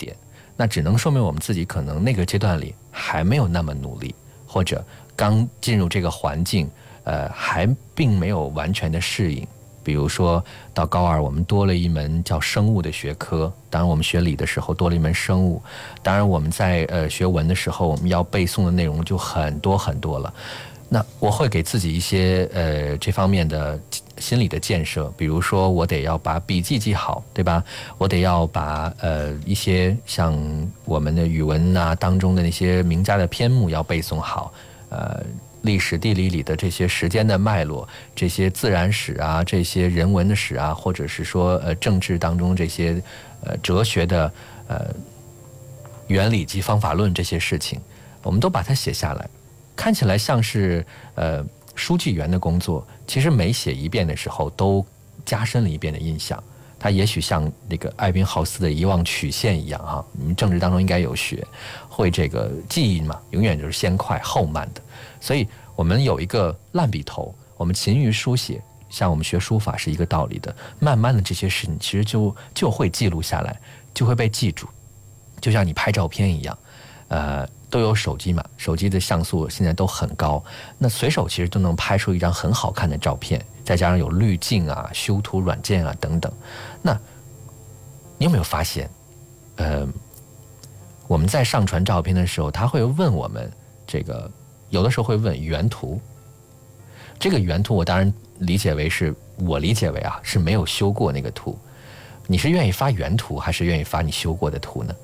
点，那只能说明我们自己可能那个阶段里还没有那么努力，或者刚进入这个环境，还并没有完全的适应。比如说到高二，我们多了一门叫生物的学科，当然我们学理的时候多了一门生物，当然我们在学文的时候，我们要背诵的内容就很多很多了。那我会给自己一些这方面的心理的建设，比如说我得要把笔记记好，对吧？我得要把一些像我们的语文啊当中的那些名家的篇目要背诵好，历史地理里的这些时间的脉络，这些自然史啊，这些人文的史啊，或者是说政治当中这些哲学的原理及方法论这些事情，我们都把它写下来。看起来像是书记员的工作，其实每写一遍的时候都加深了一遍的印象。它也许像那个艾宾浩斯的遗忘曲线一样哈，你们政治当中应该有学会这个记忆嘛，永远就是先快后慢的。所以我们有一个烂笔头，我们勤于书写，像我们学书法是一个道理的。慢慢的这些事情其实就会记录下来，就会被记住，就像你拍照片一样，都有手机嘛，手机的像素现在都很高，那随手其实都能拍出一张很好看的照片，再加上有滤镜啊、修图软件啊等等。那你有没有发现，我们在上传照片的时候，他会问我们这个，有的时候会问原图。这个原图我当然我理解为是没有修过那个图。你是愿意发原图，还是愿意发你修过的图呢？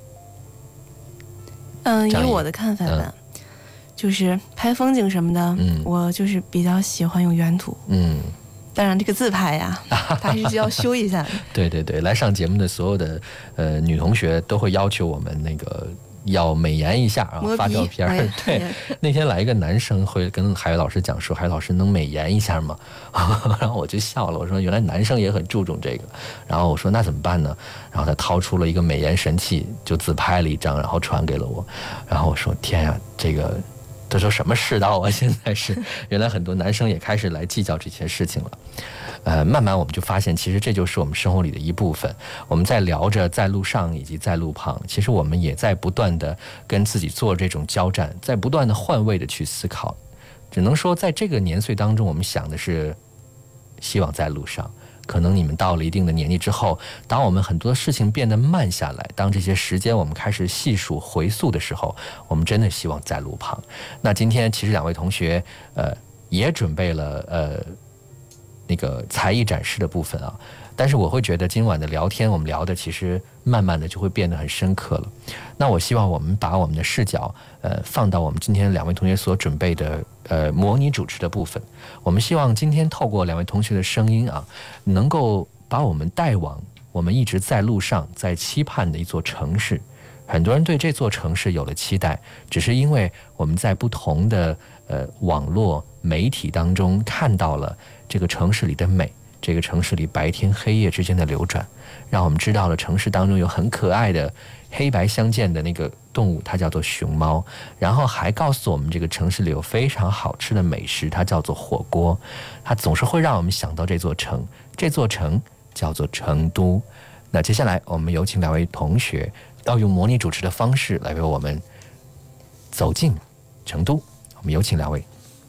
以我的看法吧，就是拍风景什么的，我就是比较喜欢用原图。当然这个自拍呀，它还是需要修一下的。 对对对，来上节目的所有的女同学都会要求我们那个要美颜一下啊，发照片。对，那天来一个男生会跟海老师讲说，海老师能美颜一下吗？然后我就笑了，我说原来男生也很注重这个。然后我说那怎么办呢？然后他掏出了一个美颜神器，就自拍了一张，然后传给了我。然后我说天呀，这说什么世道啊！现在是原来很多男生也开始来计较这些事情了。慢慢我们就发现，其实这就是我们生活里的一部分。我们在聊着在路上以及在路旁，其实我们也在不断的跟自己做这种交战，在不断的换位的去思考。只能说在这个年岁当中，我们想的是希望在路上。可能你们到了一定的年纪之后，当我们很多事情变得慢下来，当这些时间我们开始细数回溯的时候，我们真的希望在路旁。那今天其实两位同学也准备了那个才艺展示的部分啊，但是我会觉得今晚的聊天我们聊的其实慢慢的就会变得很深刻了。那我希望我们把我们的视角放到我们今天两位同学所准备的模拟主持的部分。我们希望今天透过两位同学的声音啊，能够把我们带往我们一直在路上在期盼的一座城市。很多人对这座城市有了期待，只是因为我们在不同的网络媒体当中看到了这个城市里的美，这个城市里白天黑夜之间的流转，让我们知道了城市当中有很可爱的黑白相间的那个动物，它叫做熊猫，然后还告诉我们这个城市里有非常好吃的美食，它叫做火锅。它总是会让我们想到这座城，这座城叫做成都。那接下来我们有请两位同学要用模拟主持的方式来为我们走进成都。我们有请两位。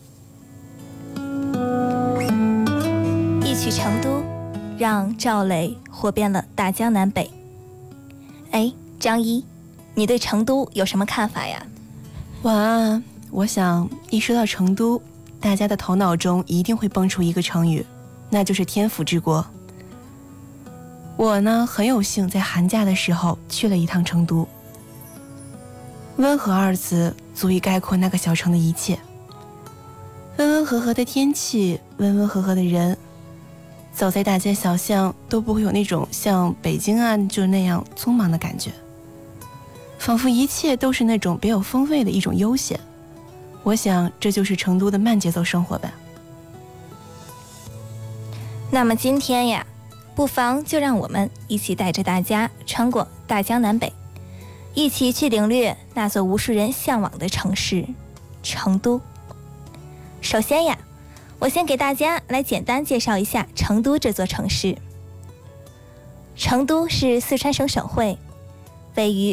一曲成都，让赵磊火遍了大江南北。哎，张一，你对成都有什么看法呀？ 我想一说到成都，大家的头脑中一定会蹦出一个成语，那就是天府之国。我呢，很有幸在寒假的时候去了一趟成都。温和二字足以概括那个小城的一切。温温和和的天气，温温和和的人，走在大街小巷都不会有那种像北京啊就那样匆忙的感觉，仿佛一切都是那种别有风味的一种悠闲。我想这就是成都的慢节奏生活吧。 那么今天呀，不妨就让我们一起带着大家穿过大江南北，一起去领略那座无数人向往的城市成都。首先呀，我先给大家来简单介绍一下成都这座城市。成都是四川省省会，位于